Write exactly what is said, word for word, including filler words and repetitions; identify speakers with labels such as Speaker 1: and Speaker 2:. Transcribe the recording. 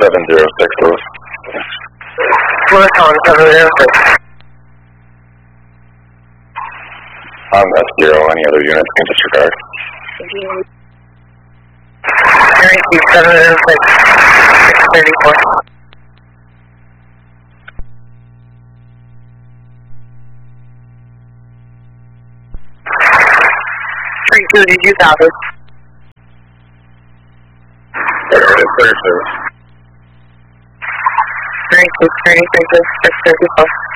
Speaker 1: seven zero six, Lewis.
Speaker 2: Lewis on seven zero six.
Speaker 1: Um, that's zero. Any other units can disregard.
Speaker 2: Gary seven zero six, six thirty-four. three two, did you copy?
Speaker 1: Clear service.
Speaker 2: three two, three two, six thirty-four.